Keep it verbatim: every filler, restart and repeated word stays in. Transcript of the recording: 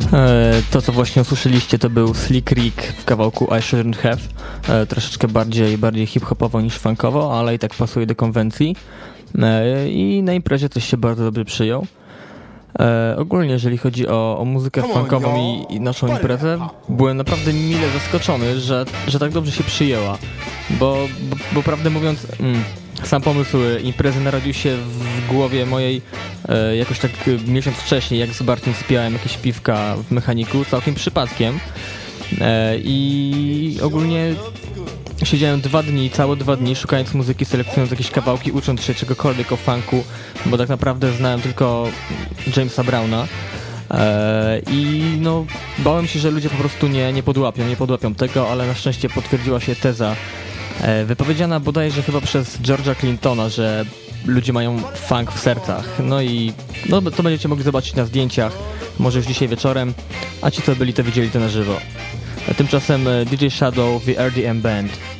To, co właśnie usłyszeliście, to był Slick Rick w kawałku I Shouldn't Have. Troszeczkę bardziej, bardziej hip-hopowo niż funkowo, ale i tak pasuje do konwencji. I na imprezie coś się bardzo dobrze przyjął. E, ogólnie, jeżeli chodzi o, o muzykę funkową i, i naszą imprezę, byłem naprawdę mile zaskoczony, że, że tak dobrze się przyjęła. Bo, bo, bo prawdę mówiąc, mm, sam pomysł imprezy narodził się w głowie mojej e, jakoś tak miesiąc wcześniej, jak z Bartim spijałem jakieś piwka w mechaniku, całkiem przypadkiem. E, I ogólnie siedziałem dwa dni, całe dwa dni szukając muzyki, selekcjonując jakieś kawałki, ucząc się czegokolwiek o funku, bo tak naprawdę znałem tylko Jamesa Browna eee, i no bałem się, że ludzie po prostu nie, nie podłapią, nie podłapią tego, ale na szczęście potwierdziła się teza e, wypowiedziana bodajże chyba przez George'a Clintona, że ludzie mają funk w sercach. No i no, to będziecie mogli zobaczyć na zdjęciach, może już dzisiaj wieczorem, a ci co byli, to widzieli to na żywo. A tymczasem D J Shadow, The R D M Band.